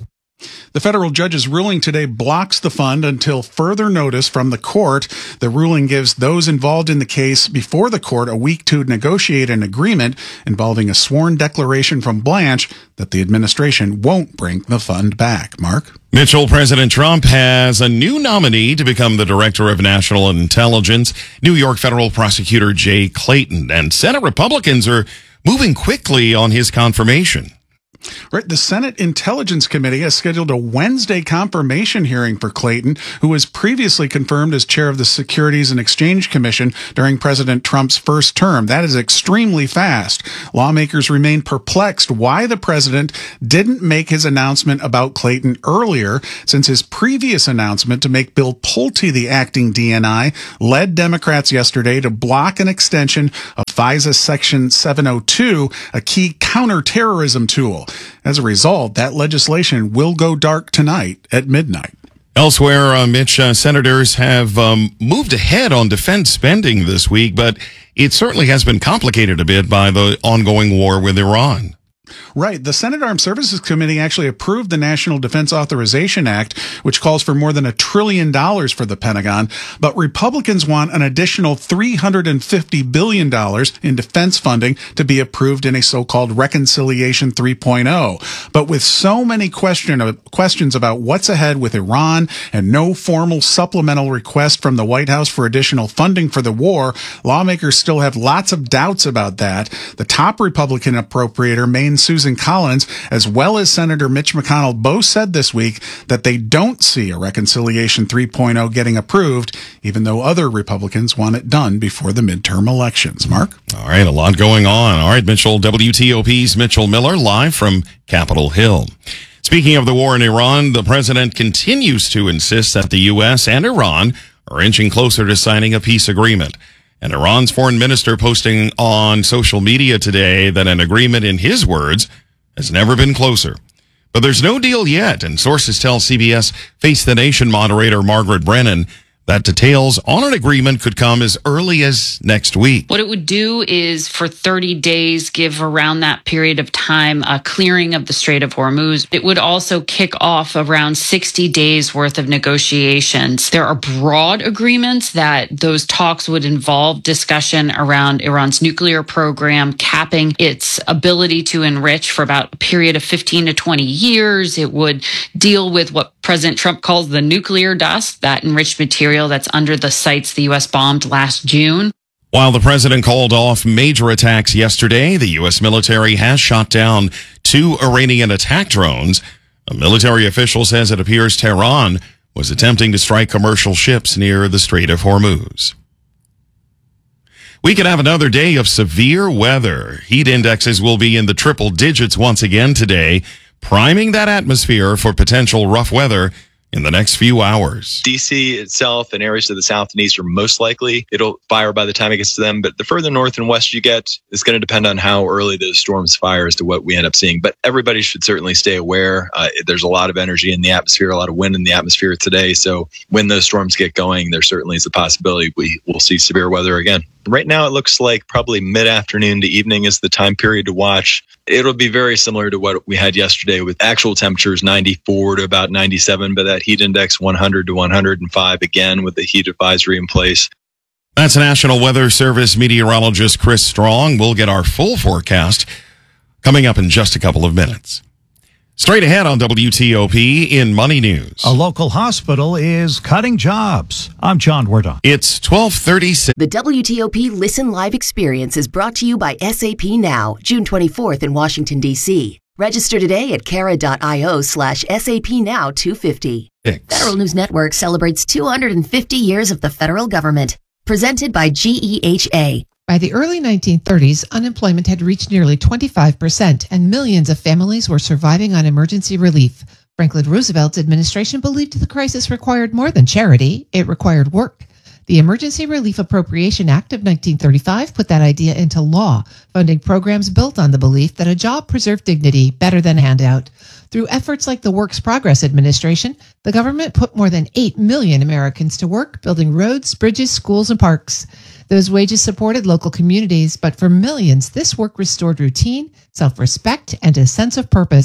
The federal judge's ruling today blocks the fund until further notice from the court. The ruling gives those involved in the case before the court a week to negotiate an agreement involving a sworn declaration from Blanche that the administration won't bring the fund back. Mark? Mitchell, President Trump has a new nominee to become the Director of National Intelligence, New York federal prosecutor Jay Clayton, and Senate Republicans are moving quickly on his confirmation. Right. The Senate Intelligence Committee has scheduled a Wednesday confirmation hearing for Clayton, who was previously confirmed as chair of the Securities and Exchange Commission during President Trump's first term. That is extremely fast. Lawmakers remain perplexed why the president didn't make his announcement about Clayton earlier, since his previous announcement to make Bill Pulte the acting D N I led Democrats yesterday to block an extension of FISA Section seven oh two, a key counterterrorism tool. As a result, that legislation will go dark tonight at midnight. Elsewhere, uh, Mitch, uh, senators have um, moved ahead on defense spending this week, but it certainly has been complicated a bit by the ongoing war with Iran. Right. The Senate Armed Services Committee actually approved the National Defense Authorization Act, which calls for more than a trillion dollars for the Pentagon. But Republicans want an additional three hundred fifty billion dollars in defense funding to be approved in a so-called Reconciliation three point oh. But with so many question, questions about what's ahead with Iran and no formal supplemental request from the White House for additional funding for the war, lawmakers still have lots of doubts about that. The top Republican appropriator, Maine Susan Collins, as well as Senator Mitch McConnell, both said this week that they don't see a Reconciliation three point oh getting approved, even though other Republicans want it done before the midterm elections. Mark? All right, a lot going on. All right, Mitchell, W T O P's Mitchell Miller, live from Capitol Hill. Speaking of the war in Iran, the president continues to insist that the U S and Iran are inching closer to signing a peace agreement. And Iran's foreign minister posting on social media today that an agreement, in his words, has never been closer. But there's no deal yet, and sources tell C B S Face the Nation moderator Margaret Brennan that details on an agreement could come as early as next week. What it would do is for thirty days, give around that period of time a clearing of the Strait of Hormuz. It would also kick off around sixty days worth of negotiations. There are broad agreements that those talks would involve discussion around Iran's nuclear program, capping its ability to enrich for about a period of fifteen to twenty years. It would deal with what President Trump calls the nuclear dust, that enriched material that's under the sites the U S bombed last June. While the president called off major attacks yesterday, the U S military has shot down two Iranian attack drones. A military official says it appears Tehran was attempting to strike commercial ships near the Strait of Hormuz. We could have another day of severe weather. Heat indexes will be in the triple digits once again today, priming that atmosphere for potential rough weather in the next few hours. D C itself and areas to the south and east are most likely it'll fire by the time it gets to them. But the further north and west you get, it's going to depend on how early those storms fire as to what we end up seeing. But everybody should certainly stay aware. Uh, there's a lot of energy in the atmosphere, a lot of wind in the atmosphere today. So when those storms get going, there certainly is a possibility we will see severe weather again. Right now, it looks like probably mid-afternoon to evening is the time period to watch. It'll be very similar to what we had yesterday with actual temperatures ninety-four to about ninety-seven, but that heat index one hundred to one hundred five again with the heat advisory in place. That's National Weather Service meteorologist Chris Strong. We'll get our full forecast coming up in just a couple of minutes. Straight ahead on W T O P in Money News. A local hospital is cutting jobs. I'm John Wardon. It's twelve thirty-six. The W T O P Listen Live experience is brought to you by S A P Now, June twenty-fourth in Washington, D C. Register today at cara.io slash SAP Now 250. Six. Federal News Network celebrates two hundred fifty years of the federal government. Presented by G E H A. By the early nineteen thirties, unemployment had reached nearly twenty-five percent, and millions of families were surviving on emergency relief. Franklin Roosevelt's administration believed the crisis required more than charity. It required work. The Emergency Relief Appropriation Act of nineteen thirty-five put that idea into law, funding programs built on the belief that a job preserved dignity better than a handout. Through efforts like the Works Progress Administration, the government put more than eight million Americans to work building roads, bridges, schools, and parks. Those wages supported local communities, but for millions, this work restored routine, self-respect, and a sense of purpose.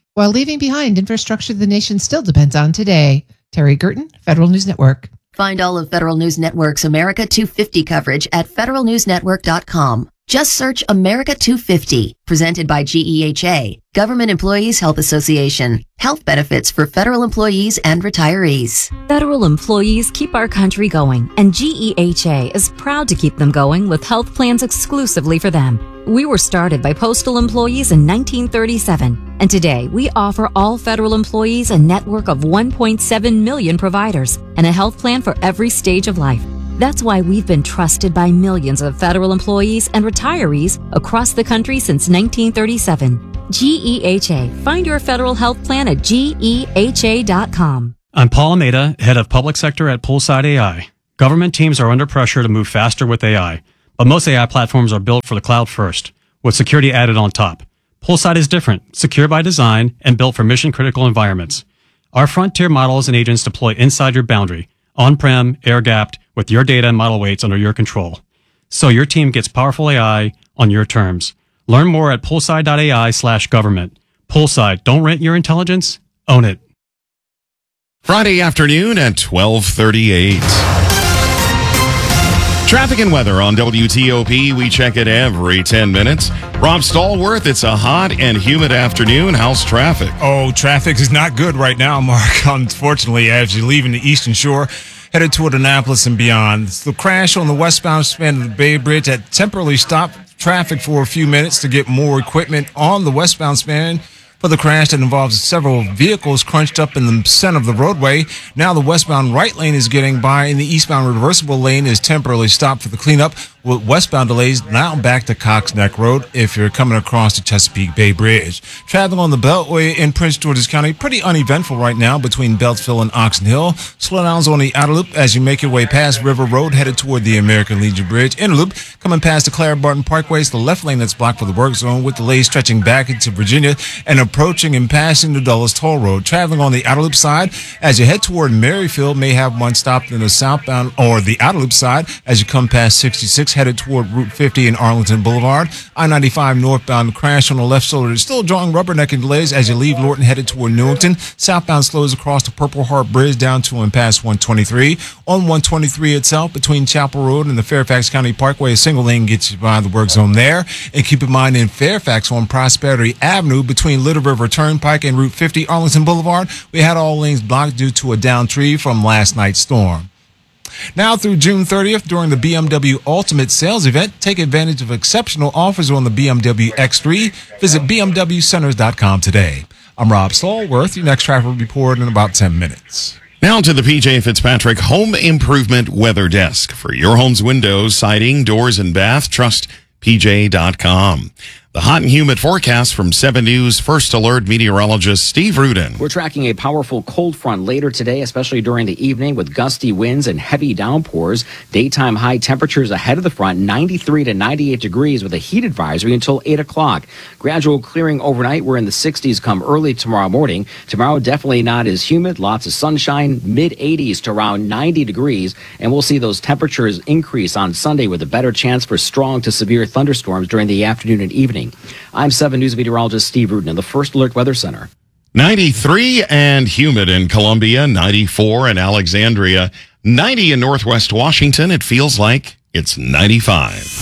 while leaving behind infrastructure the nation still depends on today. Terry Gerton, Federal News Network. Find all of Federal News Network's America two fifty coverage at federal news network dot com. Just search America two fifty, presented by G E H A, Government Employees Health Association. Health benefits for federal employees and retirees. Federal employees keep our country going, and G E H A is proud to keep them going with health plans exclusively for them. We were started by postal employees in nineteen thirty-seven, and today we offer all federal employees a network of one point seven million providers and a health plan for every stage of life. That's why we've been trusted by millions of federal employees and retirees across the country since nineteen thirty-seven. G E H A. Find your federal health plan at G E H A dot com. I'm Paul Almeida, head of public sector at Poolside A I. Government teams are under pressure to move faster with A I, but most A I platforms are built for the cloud first, with security added on top. Poolside is different, secure by design, and built for mission-critical environments. Our frontier models and agents deploy inside your boundary, on-prem, air-gapped, with your data and model weights under your control. So your team gets powerful A I on your terms. Learn more at poolside dot A I slash government. Poolside, don't rent your intelligence, own it. Friday afternoon at twelve thirty-eight. Traffic and weather on W T O P. We check it every ten minutes. Rob Stallworth, it's a hot and humid afternoon. How's traffic? Oh, traffic is not good right now, Mark, unfortunately, as you're leaving the Eastern Shore, headed toward Annapolis and beyond. The crash on the westbound span of the Bay Bridge that temporarily stopped traffic for a few minutes to get more equipment on the westbound span for the crash that involves several vehicles crunched up in the center of the roadway. Now the westbound right lane is getting by, and the eastbound reversible lane is temporarily stopped for the cleanup, with westbound delays now back to Cox Neck Road if you're coming across the Chesapeake Bay Bridge. Travel on the Beltway in Prince George's County, pretty uneventful right now between Beltsville and Oxon Hill. Slowdowns on the outer loop as you make your way past River Road, headed toward the American Legion Bridge. Inner loop, coming past the Clara Barton Parkway, it's the left lane that's blocked for the work zone, with delays stretching back into Virginia and approaching and passing the Dulles Toll Road. Traveling on the outer loop side as you head toward Maryfield, may have one stopped in the southbound or the outer loop side as you come past sixty-six, headed toward Route fifty and Arlington Boulevard. I ninety-five northbound crash on the left shoulder is still drawing rubbernecking delays as you leave Lorton, headed toward Newington. Southbound slows across the Purple Heart Bridge down to and past one twenty-three. On one twenty-three itself, between Chapel Road and the Fairfax County Parkway, a single lane gets you by the work zone there. And keep in mind, in Fairfax on Prosperity Avenue, between Little River Turnpike and Route fifty Arlington Boulevard, we had all lanes blocked due to a downed tree from last night's storm. Now through June thirtieth, during the B M W Ultimate Sales Event, take advantage of exceptional offers on the B M W X three. Visit B M W centers dot com today. I'm Rob Stallworth. Your next traffic report in about ten minutes. Now to the P J Fitzpatrick Home Improvement Weather Desk. For your home's windows, siding, doors, and bath, trust P J dot com. The hot and humid forecast from seven News First Alert meteorologist Steve Rudin. We're tracking a powerful cold front later today, especially during the evening, with gusty winds and heavy downpours. Daytime high temperatures ahead of the front, ninety-three to ninety-eight degrees with a heat advisory until eight o'clock. Gradual clearing overnight. We're in the sixties come early tomorrow morning. Tomorrow definitely not as humid. Lots of sunshine, mid eighties to around ninety degrees. And we'll see those temperatures increase on Sunday with a better chance for strong to severe thunderstorms during the afternoon and evening. I'm seven News meteorologist Steve Rudin in the First Alert Weather Center. ninety-three and humid in Columbia, ninety-four in Alexandria, ninety in Northwest Washington. It feels like it's ninety-five.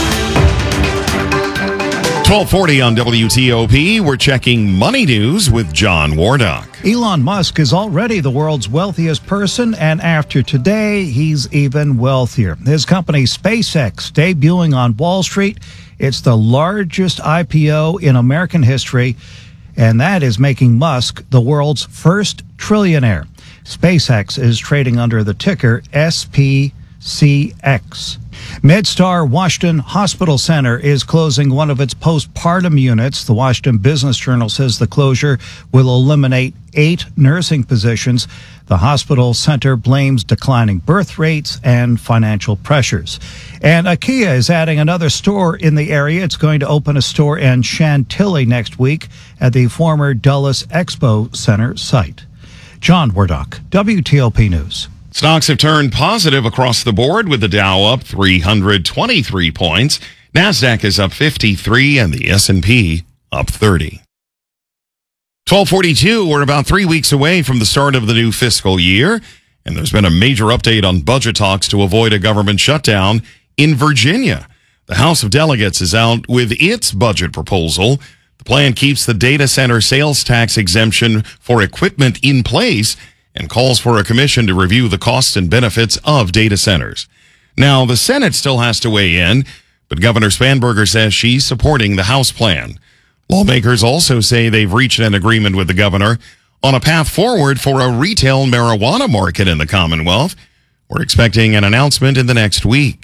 twelve forty on W T O P. We're checking money news with John Wardock. Elon Musk is already the world's wealthiest person, and after today, he's even wealthier. His company SpaceX debuting on Wall Street. It's the largest I P O in American history, and that is making Musk the world's first trillionaire. SpaceX is trading under the ticker S P C X. MedStar Washington Hospital Center is closing one of its postpartum units. The Washington Business Journal says the closure will eliminate eight nursing positions. The hospital center blames declining birth rates and financial pressures. And IKEA is adding another store in the area. It's going to open a store in Chantilly next week at the former Dulles Expo Center site. John Wardock, W T O P News. Stocks have turned positive across the board, with the Dow up three hundred twenty-three points. NASDAQ is up fifty-three and the S and P up thirty. twelve forty-two, we're about three weeks away from the start of the new fiscal year, and there's been a major update on budget talks to avoid a government shutdown in Virginia. The House of Delegates is out with its budget proposal. The plan keeps the data center sales tax exemption for equipment in place and calls for a commission to review the costs and benefits of data centers. Now, the Senate still has to weigh in, but Governor Spanberger says she's supporting the House plan. Lawmakers also say they've reached an agreement with the governor on a path forward for a retail marijuana market in the Commonwealth. We're expecting an announcement in the next week.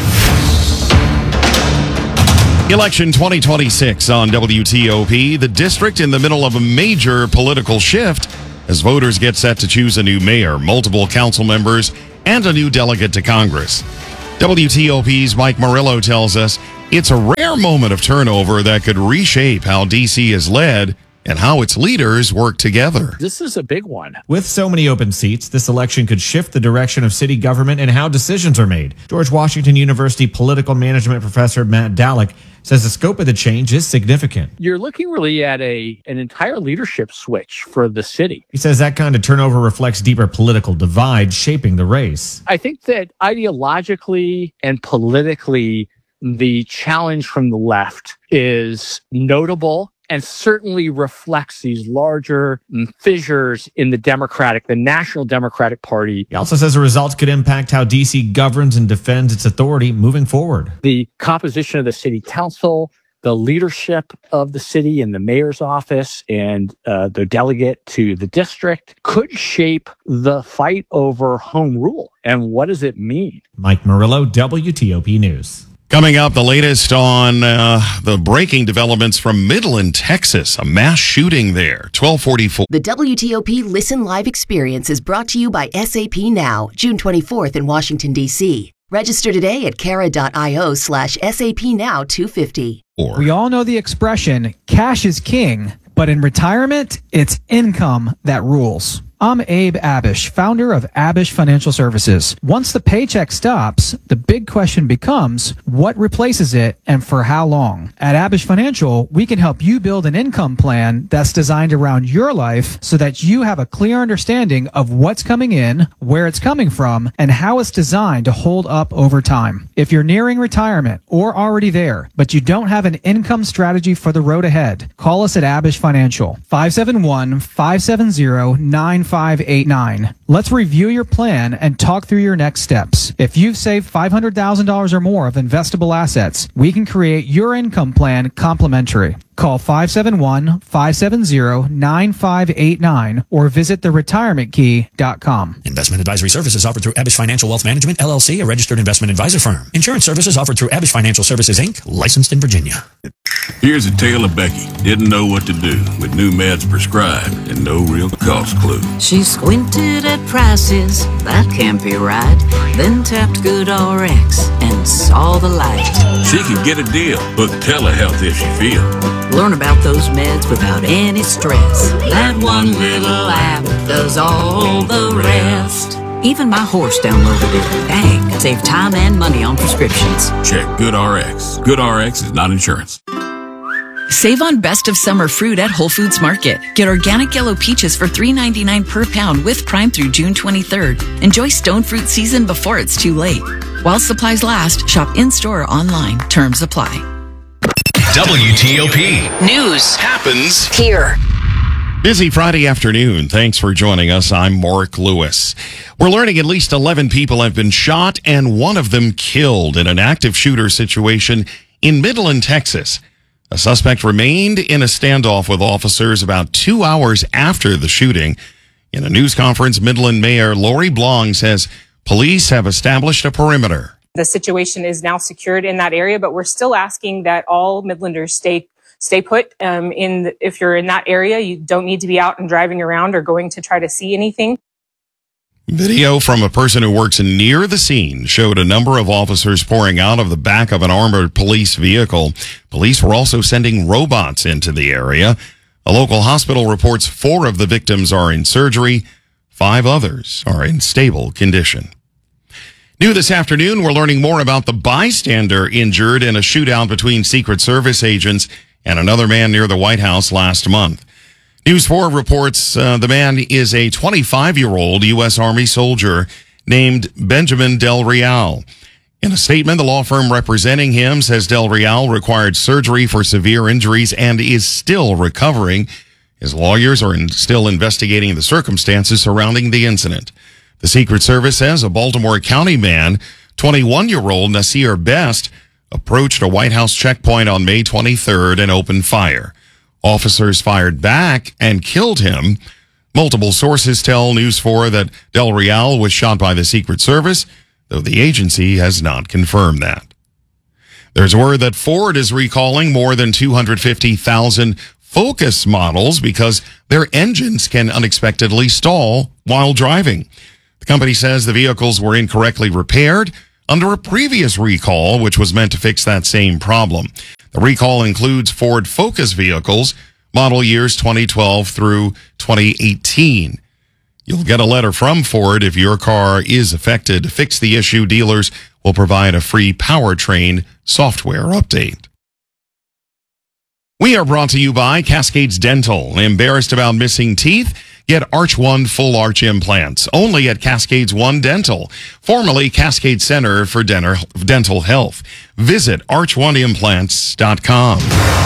Election twenty twenty-six on W T O P, the district in the middle of a major political shift as voters get set to choose a new mayor, multiple council members, and a new delegate to Congress. W T O P's Mike Murillo tells us it's a rare moment of turnover that could reshape how D C is led and how its leaders work together. This is a big one. With so many open seats, this election could shift the direction of city government and how decisions are made. George Washington University political management professor Matt Dalek says the scope of the change is significant. You're looking really at a an entire leadership switch for the city. He says that kind of turnover reflects deeper political divide shaping the race. I think that ideologically and politically, the challenge from the left is notable and certainly reflects these larger fissures in the Democratic, the National Democratic Party. He also says the results could impact how D C governs and defends its authority moving forward. The composition of the city council, the leadership of the city and the mayor's office and uh, the delegate to the district could shape the fight over home rule. And what does it mean? Mike Murillo, W T O P News. Coming up, the latest on uh, the breaking developments from Midland, Texas, a mass shooting there, twelve forty-four. The W T O P Listen Live experience is brought to you by S A P Now, June twenty-fourth in Washington, D C. Register today at cara.io slash SAP Now 250. We all know the expression, cash is king, but in retirement, it's income that rules. I'm Abe Abish, founder of Abish Financial Services. Once the paycheck stops, the big question becomes, what replaces it and for how long? At Abish Financial, we can help you build an income plan that's designed around your life so that you have a clear understanding of what's coming in, where it's coming from, and how it's designed to hold up over time. If you're nearing retirement or already there, but you don't have an income strategy for the road ahead, call us at Abish Financial, five seven one, five seven zero, nine five eight nine. Let's review your plan and talk through your next steps. If you've saved five hundred thousand dollars or more of investable assets, we can create your income plan complimentary. Call five seven one, five seven zero, nine five eight nine or visit the retirement key dot com. Investment advisory services offered through Abish Financial Wealth Management, L L C, a registered investment advisor firm. Insurance services offered through Abish Financial Services, Incorporated, licensed in Virginia. Here's a tale of Becky. Didn't know what to do with new meds prescribed and no real cost clue. She squinted at prices, that can't be right. Then tapped GoodRx and saw the light. She could get a deal. Book telehealth if she feels. Learn about those meds without any stress. That one little app does all the rest. Even my horse downloaded it. Dang, save time and money on prescriptions. Check GoodRx. GoodRx is not insurance. Save on best of summer fruit at Whole Foods Market. Get organic yellow peaches for three ninety-nine per pound with Prime through June twenty-third. Enjoy stone fruit season before it's too late. While supplies last, shop in-store or online. Terms apply. W T O P News happens here. Busy Friday afternoon. Thanks for joining us. I'm Mark Lewis. We're learning at least eleven people have been shot and one of them killed in an active shooter situation in Midland, Texas. A suspect remained in a standoff with officers about two hours after the shooting. In a news conference, Midland Mayor Lori Blong says police have established a perimeter. The situation is now secured in that area, but we're still asking that all Midlanders stay stay put. Um, in the, if you're in that area, you don't need to be out and driving around or going to try to see anything. Video from a person who works near the scene showed a number of officers pouring out of the back of an armored police vehicle. Police were also sending robots into the area. A local hospital reports four of the victims are in surgery. Five others are in stable condition. New this afternoon, we're learning more about the bystander injured in a shootout between Secret Service agents and another man near the White House last month. News four reports uh, the man is a twenty-five-year-old U S Army soldier named Benjamin Del Real. In a statement, the law firm representing him says Del Real required surgery for severe injuries and is still recovering. His lawyers are in, still investigating the circumstances surrounding the incident. The Secret Service says a Baltimore County man, twenty-one-year-old Nasir Best, approached a White House checkpoint on May twenty-third and opened fire. Officers fired back and killed him. Multiple sources tell News four that Del Real was shot by the Secret Service, though the agency has not confirmed that. There's word that Ford is recalling more than two hundred fifty thousand Focus models because their engines can unexpectedly stall while driving. The company says the vehicles were incorrectly repaired under a previous recall, which was meant to fix that same problem. The recall includes Ford Focus vehicles, model years twenty twelve through twenty eighteen. You'll get a letter from Ford if your car is affected. To fix the issue, dealers will provide a free powertrain software update. We are brought to you by Cascades Dental. Embarrassed about missing teeth? Get Arch One full arch implants only at Cascades One Dental, formerly Cascade Center for Dental Health. Visit arch one implants dot com.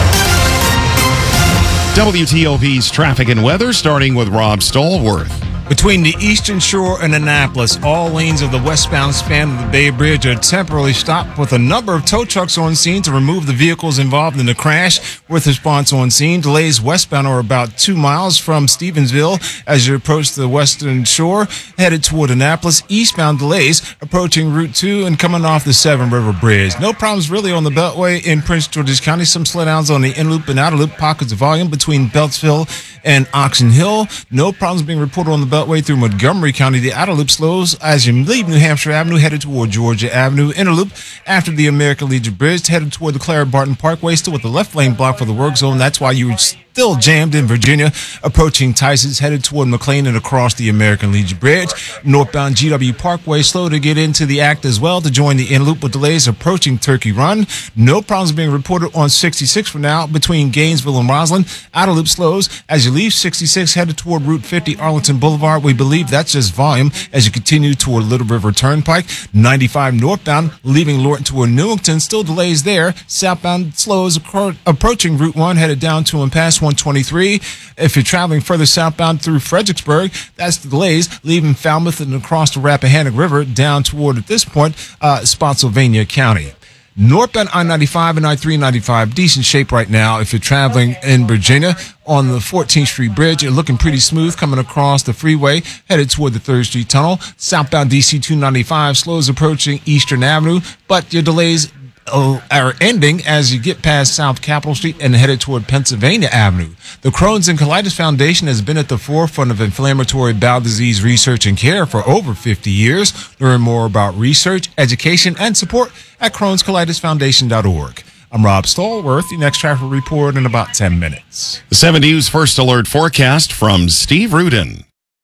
W T O P's traffic and weather, starting with Rob Stallworth. Between the Eastern Shore and Annapolis, all lanes of the westbound span of the Bay Bridge are temporarily stopped with a number of tow trucks on scene to remove the vehicles involved in the crash. With response on scene, delays westbound are about two miles from Stevensville as you approach the Western Shore, headed toward Annapolis. Eastbound delays approaching Route two and coming off the Severn River Bridge. No problems really on the Beltway in Prince George's County. Some slowdowns on the in-loop and outer loop, pockets of volume between Beltsville and Oxon Hill. No problems being reported on the Beltway through Montgomery County. The outer loop slows as you leave New Hampshire Avenue, headed toward Georgia Avenue. Inner loop after the American Legion Bridge, headed toward the Clara Barton Parkway, still with the left lane blocked for the work zone. That's why you were still jammed in Virginia, approaching Tyson's, headed toward McLean and across the American Legion Bridge. Northbound G W Parkway, slow to get into the act as well to join the in loop with delays approaching Turkey Run. No problems being reported on sixty-six for now between Gainesville and Roslyn. Outer loop slows as you leave sixty-six, headed toward Route fifty Arlington Boulevard. We believe that's just volume as you continue toward Little River Turnpike. ninety-five northbound, leaving Lorton toward Newington, still delays there. Southbound slows acro- approaching Route one, headed down to and past one twenty-three. If you're traveling further southbound through Fredericksburg, that's the delays, leaving Falmouth and across the Rappahannock River down toward, at this point, uh, Spotsylvania County. Northbound I ninety-five and I three ninety-five, decent shape right now. If you're traveling in Virginia on the fourteenth Street Bridge, you're looking pretty smooth coming across the freeway, headed toward the third Street Tunnel. Southbound D C two ninety-five, slows approaching Eastern Avenue, but your delays are ending as you get past South Capitol Street and headed toward Pennsylvania Avenue. The Crohn's and Colitis Foundation has been at the forefront of inflammatory bowel disease research and care for over fifty years. Learn more about research, education, and support at crohns colitis foundation dot org. I'm Rob Stallworth. The next traffic report in about ten minutes. The seven News First Alert forecast from Steve Rudin.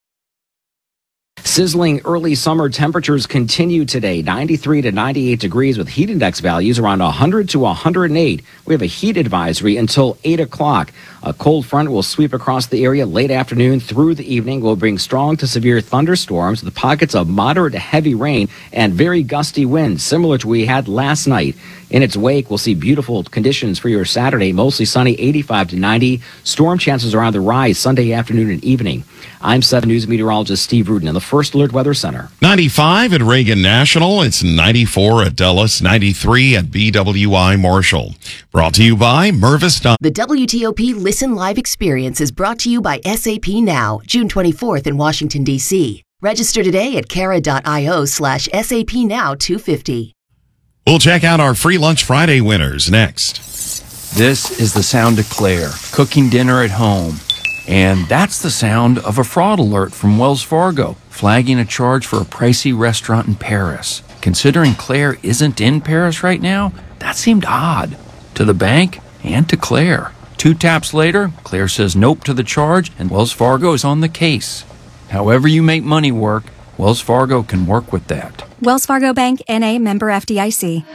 Sizzling early summer temperatures continue today, ninety-three to ninety-eight degrees with heat index values around one hundred to one hundred eight. We have a heat advisory until eight o'clock. A cold front will sweep across the area late afternoon through the evening, will bring strong to severe thunderstorms with pockets of moderate to heavy rain and very gusty winds, similar to what we had last night. In its wake, we'll see beautiful conditions for your Saturday, mostly sunny, eighty-five to ninety. Storm chances are on the rise Sunday afternoon and evening. I'm seven News meteorologist Steve Rudin in the First Alert Weather Center. ninety-five at Reagan National. It's ninety-four at Dulles, ninety-three at B W I Marshall. Brought to you by Mervis. The W T O P Listen Live experience is brought to you by S A P Now, June twenty-fourth in Washington, D C. Register today at cara.io slash SAP Now 250. We'll check out our Free Lunch Friday winners next. This is the sound of Claire, cooking dinner at home. And that's the sound of a fraud alert from Wells Fargo, flagging a charge for a pricey restaurant in Paris. Considering Claire isn't in Paris right now, that seemed odd. To the bank and to Claire. Two taps later, Claire says nope to the charge, and Wells Fargo is on the case. However you make money work, Wells Fargo can work with that. Wells Fargo Bank, N A, member F D I C.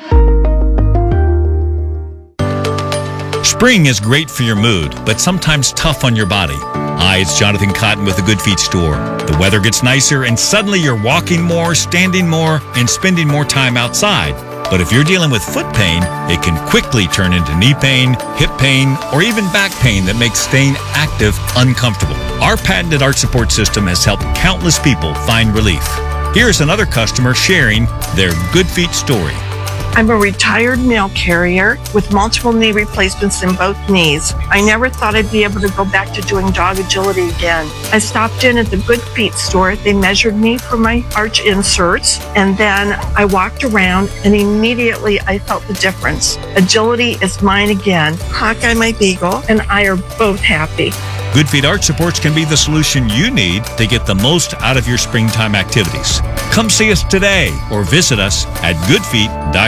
Spring is great for your mood, but sometimes tough on your body. Hi, it's Jonathan Cotton with the Good Feet store. The weather gets nicer and suddenly you're walking more, standing more, and spending more time outside. But if you're dealing with foot pain, it can quickly turn into knee pain, hip pain, or even back pain that makes staying active uncomfortable. Our patented arch support system has helped countless people find relief. Here's another customer sharing their Good Feet story. I'm a retired mail carrier with multiple knee replacements in both knees. I never thought I'd be able to go back to doing dog agility again. I stopped in at the Good Feet store. They measured me for my arch inserts, and then I walked around, and immediately I felt the difference. Agility is mine again. Hawkeye, my beagle, and I are both happy. Good Feet Arch Supports can be the solution you need to get the most out of your springtime activities. Come see us today or visit us at good feet dot